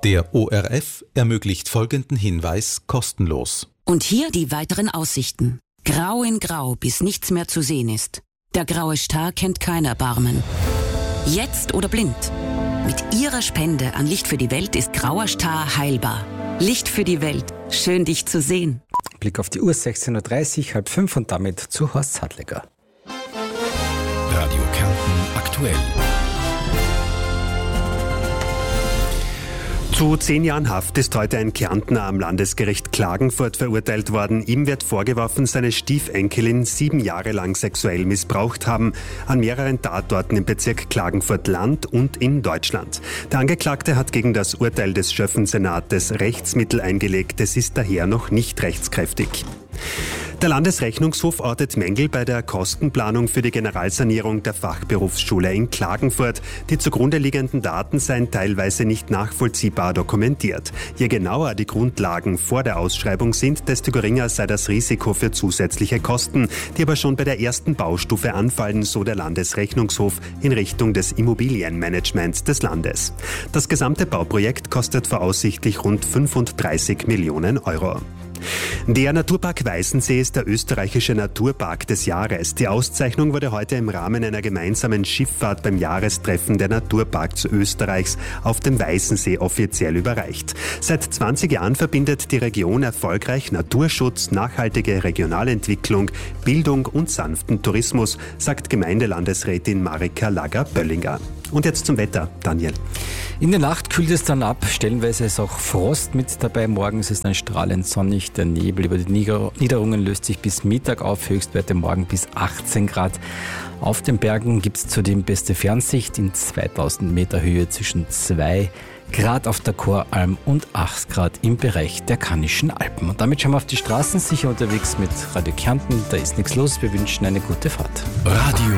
Der ORF ermöglicht folgenden Hinweis kostenlos. Und hier die weiteren Aussichten. Grau in Grau, bis nichts mehr zu sehen ist. Der graue Star kennt kein Erbarmen. Jetzt oder blind. Mit Ihrer Spende an Licht für die Welt ist grauer Star heilbar. Licht für die Welt. Schön, dich zu sehen. Blick auf die Uhr, 16.30 Uhr, 4:30 und damit zu Horst Hadleger. Radio Kärnten aktuell. Zu 10 Jahren Haft ist heute ein Kärntner am Landesgericht Klagenfurt verurteilt worden. Ihm wird vorgeworfen, seine Stiefenkelin 7 Jahre lang sexuell missbraucht haben, an mehreren Tatorten im Bezirk Klagenfurt-Land und in Deutschland. Der Angeklagte hat gegen das Urteil des Schöffensenates Rechtsmittel eingelegt. Es ist daher noch nicht rechtskräftig. Der Landesrechnungshof ortet Mängel bei der Kostenplanung für die Generalsanierung der Fachberufsschule in Klagenfurt. Die zugrunde liegenden Daten seien teilweise nicht nachvollziehbar dokumentiert. Je genauer die Grundlagen vor der Ausschreibung sind, desto geringer sei das Risiko für zusätzliche Kosten, die aber schon bei der ersten Baustufe anfallen, so der Landesrechnungshof in Richtung des Immobilienmanagements des Landes. Das gesamte Bauprojekt kostet voraussichtlich rund 35 Millionen Euro. Der Naturpark Weißensee ist der österreichische Naturpark des Jahres. Die Auszeichnung wurde heute im Rahmen einer gemeinsamen Schifffahrt beim Jahrestreffen der Naturparks Österreichs auf dem Weißensee offiziell überreicht. Seit 20 Jahren verbindet die Region erfolgreich Naturschutz, nachhaltige Regionalentwicklung, Bildung und sanften Tourismus, sagt Gemeindelandesrätin Marika Lager-Böllinger. Und jetzt zum Wetter, Daniel. In der Nacht kühlt es dann ab, stellenweise ist auch Frost mit dabei. Morgens ist dann strahlend sonnig, der Nebel über die Niederungen löst sich bis Mittag auf, Höchstwerte morgen bis 18 Grad. Auf den Bergen gibt es zudem beste Fernsicht in 2000 Meter Höhe zwischen 2 Grad auf der Choralm und 8 Grad im Bereich der Kannischen Alpen. Und damit schauen wir auf die Straßen, sicher unterwegs mit Radio Kärnten. Da ist nichts los, wir wünschen eine gute Fahrt. Radio